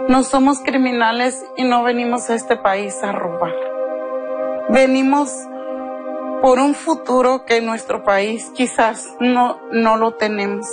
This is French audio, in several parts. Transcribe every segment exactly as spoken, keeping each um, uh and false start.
No somos criminales y no venimos a este país a robar. Venimos por un futuro que nuestro país quizás no, no lo tenemos.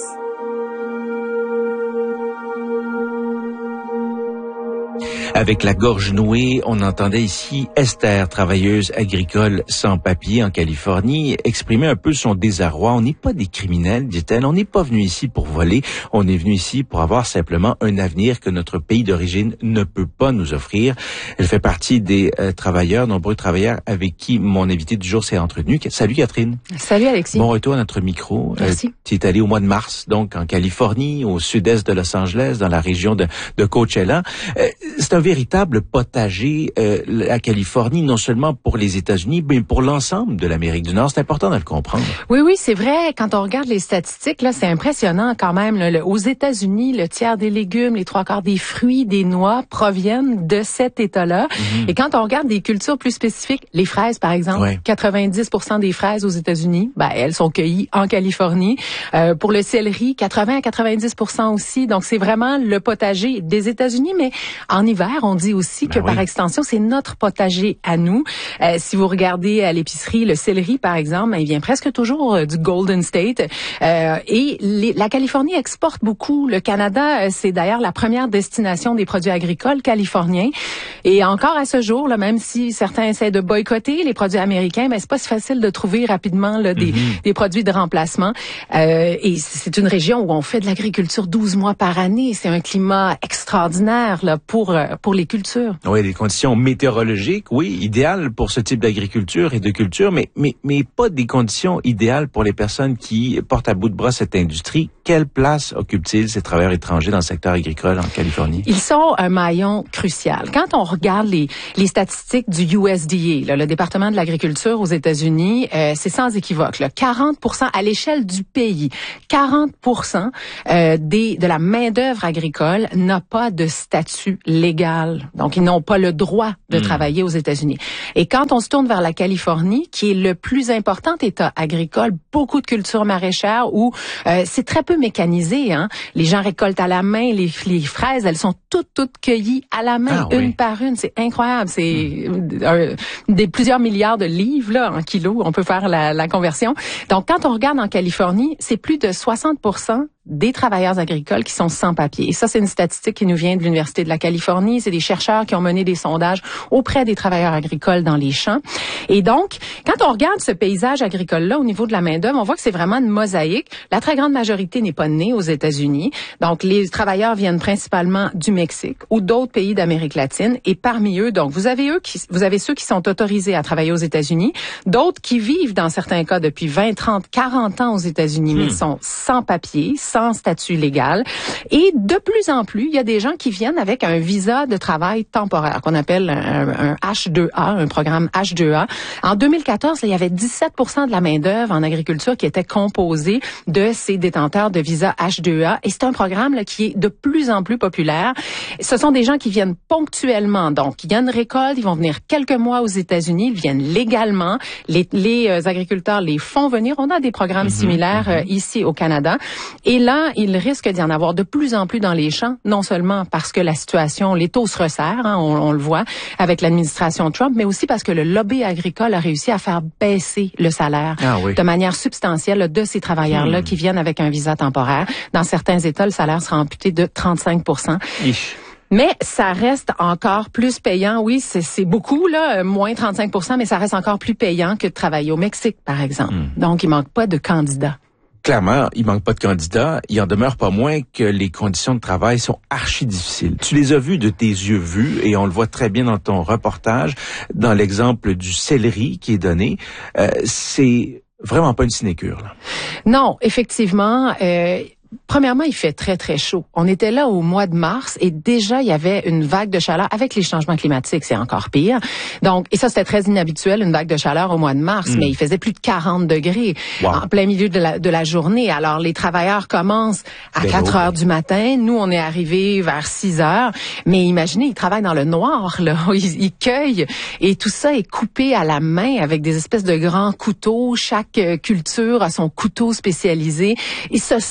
Avec la gorge nouée, on entendait ici Esther, travailleuse agricole sans papier en Californie, exprimer un peu son désarroi. On n'est pas des criminels, dit-elle. On n'est pas venu ici pour voler. On est venu ici pour avoir simplement un avenir que notre pays d'origine ne peut pas nous offrir. Elle fait partie des euh, travailleurs, nombreux travailleurs avec qui mon invité du jour s'est entretenu. Salut Catherine. Salut Alexis. Bon retour à notre micro. Merci. Euh, tu es allé au mois de mars, donc en Californie, au sud-est de Los Angeles, dans la région de, de Coachella. Euh, c'est un véritable potager, euh, la Californie, non seulement pour les États-Unis, mais pour l'ensemble de l'Amérique du Nord. C'est important de le comprendre. Oui, oui, c'est vrai. Quand on regarde les statistiques, là, c'est impressionnant quand même. Là, le, aux États-Unis, le tiers des légumes, les trois quarts des fruits, des noix proviennent de cet État-là. Mm-hmm. Et quand on regarde des cultures plus spécifiques, les fraises, par exemple, ouais. quatre-vingt-dix pour cent des fraises aux États-Unis, ben, elles sont cueillies en Californie. Euh, pour le céleri, quatre-vingts à quatre-vingt-dix pour cent aussi. Donc, c'est vraiment le potager des États-Unis, mais en hiver, on dit aussi ben que oui. par extension, c'est notre potager à nous. Euh, si vous regardez à l'épicerie, le céleri, par exemple, il vient presque toujours euh, du Golden State. Euh, et les, la Californie exporte beaucoup. Le Canada, euh, c'est d'ailleurs la première destination des produits agricoles californiens. Et encore à ce jour, là, même si certains essaient de boycotter les produits américains, ben, c'est pas si facile de trouver rapidement là, des, mm-hmm. des produits de remplacement. Euh, et c'est une région où on fait de l'agriculture douze mois par année. C'est un climat extraordinaire là, pour, pour les cultures. Oui, des conditions météorologiques, oui, idéales pour ce type d'agriculture et de culture, mais, mais, mais pas des conditions idéales pour les personnes qui portent à bout de bras cette industrie. Quelle place occupent-ils, ces travailleurs étrangers, dans le secteur agricole en Californie? Ils sont un maillon crucial. Quand on regarde les, les statistiques du U S D A, là, le département de l'agriculture aux États-Unis, euh, c'est sans équivoque. Là, quarante pour cent à l'échelle du pays, quarante pour cent euh, des, de la main-d'œuvre agricole n'a pas de statut légal. Donc, ils n'ont pas le droit de mmh. travailler aux États-Unis. Et quand on se tourne vers la Californie, qui est le plus important État agricole, beaucoup de cultures maraîchères où euh, c'est très peu mécanisé. Hein? Les gens récoltent à la main les, les fraises, elles sont toutes, toutes cueillies à la main, ah, une oui. par une. C'est incroyable. C'est mmh. euh, des plusieurs milliards de livres là, en kilos. On peut faire la, la conversion. Donc, quand on regarde en Californie, c'est plus de soixante pour cent des travailleurs agricoles qui sont sans papier. Et ça, c'est une statistique qui nous vient de l'Université de la Californie. C'est des chercheurs qui ont mené des sondages auprès des travailleurs agricoles dans les champs. Et donc, quand on regarde ce paysage agricole-là au niveau de la main-d'œuvre, on voit que c'est vraiment une mosaïque. La très grande majorité n'est pas née aux États-Unis. Donc, les travailleurs viennent principalement du Mexique ou d'autres pays d'Amérique latine. Et parmi eux, donc, vous avez eux qui, vous avez ceux qui sont autorisés à travailler aux États-Unis, d'autres qui vivent dans certains cas depuis vingt, trente, quarante ans aux États-Unis, hmm. mais sont sans papier, sans statut légal. Et de plus en plus, il y a des gens qui viennent avec un visa de travail temporaire qu'on appelle un, un H deux A, un programme H deux A. En deux mille quatorze, là, il y avait dix-sept pour cent de la main-d'œuvre en agriculture qui était composée de ces détenteurs de visa H deux A. Et c'est un programme là, qui est de plus en plus populaire. Ce sont des gens qui viennent ponctuellement. Donc, il y a une récolte, ils vont venir quelques mois aux États-Unis, ils viennent légalement. Les, les euh, agriculteurs les font venir. On a des programmes mm-hmm, similaires mm-hmm. Euh, ici au Canada. Et là, il risque d'y en avoir de plus en plus dans les champs, non seulement parce que la situation, les taux se resserrent, hein, on, on le voit avec l'administration Trump, mais aussi parce que le lobby agricole a réussi à faire baisser le salaire ah, oui. de manière substantielle là, de ces travailleurs-là hmm. qui viennent avec un visa temporaire. Dans certains États, le salaire sera amputé de trente-cinq pour cent. Ich. Mais ça reste encore plus payant. Oui, c'est, c'est beaucoup, là, moins trente-cinq pour cent, mais ça reste encore plus payant que de travailler au Mexique, par exemple. Hmm. Donc, il manque pas de candidats. Clairement, il manque pas de candidats. Il en demeure pas moins que les conditions de travail sont archi difficiles. Tu les as vues de tes yeux vus et on le voit très bien dans ton reportage, dans l'exemple du céleri qui est donné. Euh, c'est vraiment pas une sinécure, là. Non, effectivement. Euh, Premièrement, il fait très, très chaud. On était là au mois de mars et déjà, il y avait une vague de chaleur. Avec les changements climatiques, c'est encore pire. Donc, et ça, c'était très inhabituel, une vague de chaleur au mois de mars, mmh. mais il faisait plus de quarante degrés wow. en plein milieu de la, de la journée. Alors, les travailleurs commencent à ben quatre heures du matin. Nous, on est arrivés vers six heures. Mais imaginez, ils travaillent dans le noir, là. Ils, ils cueillent et tout ça est coupé à la main avec des espèces de grands couteaux. Chaque culture a son couteau spécialisé. Et ce sont vraiment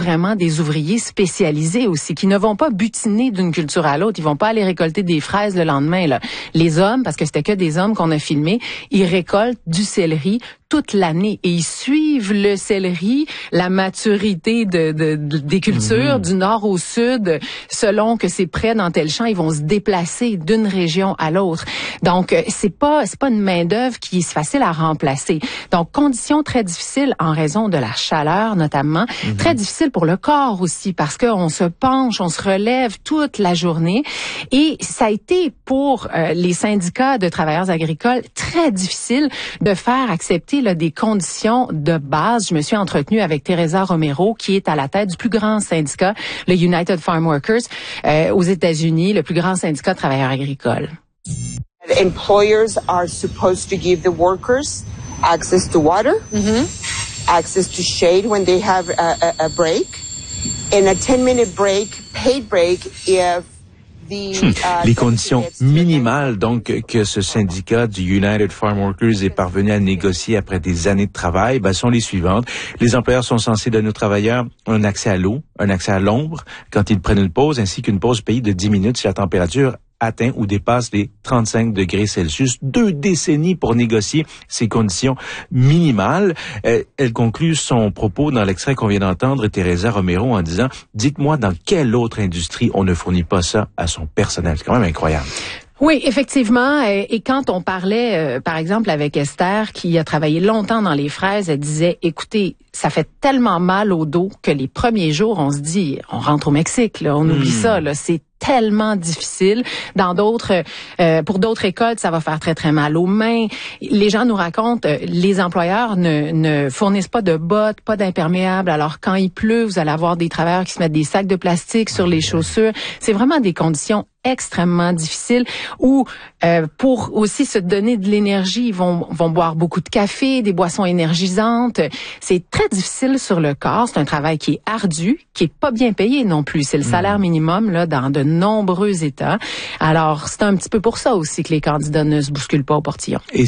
vraiment des ouvriers spécialisés aussi, qui ne vont pas butiner d'une culture à l'autre. Ils vont pas aller récolter des fraises le lendemain, là. Les hommes, parce que c'était que des hommes qu'on a filmés, ils récoltent du céleri toute l'année et ils suivent le céleri, la maturité de, de, de des cultures mmh. du nord au sud, selon que c'est près dans tel champ, ils vont se déplacer d'une région à l'autre. Donc c'est pas c'est pas une main d'œuvre qui est facile à remplacer. Donc conditions très difficiles en raison de la chaleur notamment, mmh. très difficile pour le corps aussi parce que on se penche, on se relève toute la journée et ça a été pour euh, les syndicats de travailleurs agricoles très difficile de faire accepter là, des conditions de base. Je me suis entretenue avec Teresa Romero, qui est à la tête du plus grand syndicat, le United Farm Workers, euh, aux États-Unis, le plus grand syndicat de travailleurs agricoles. Employers are supposed to give the workers access to water, mm-hmm. access to shade when they have a, a, a break, and a ten-minute break, paid break if Les conditions minimales donc que ce syndicat du United Farm Workers est parvenu à négocier après des années de travail ben, sont les suivantes. Les employeurs sont censés donner aux travailleurs un accès à l'eau, un accès à l'ombre quand ils prennent une pause, ainsi qu'une pause payée de dix minutes si la température atteint ou dépasse les trente-cinq degrés Celsius. Deux décennies pour négocier ces conditions minimales. Euh, elle conclut son propos dans l'extrait qu'on vient d'entendre, Teresa Romero, en disant « Dites-moi dans quelle autre industrie on ne fournit pas ça à son personnel. » C'est quand même incroyable. Oui, effectivement. Et quand on parlait, par exemple, avec Esther, qui a travaillé longtemps dans les fraises, elle disait, écoutez, ça fait tellement mal au dos que les premiers jours, on se dit, on rentre au Mexique, là, on mmh. oublie ça, là, c'est tellement difficile. Dans d'autres, euh, pour d'autres écoles, ça va faire très très mal aux mains. Les gens nous racontent, euh, les employeurs ne, ne fournissent pas de bottes, pas d'imperméables. Alors quand il pleut, vous allez avoir des travailleurs qui se mettent des sacs de plastique sur les chaussures. C'est vraiment des conditions extrêmement difficiles où euh, pour aussi se donner de l'énergie, ils vont vont boire beaucoup de café, des boissons énergisantes. C'est très difficile sur le corps. C'est un travail qui est ardu, qui est pas bien payé non plus. C'est le salaire minimum là dans de nombreux États. Alors c'est un petit peu pour ça aussi que les candidats ne se bousculent pas au portillon. Et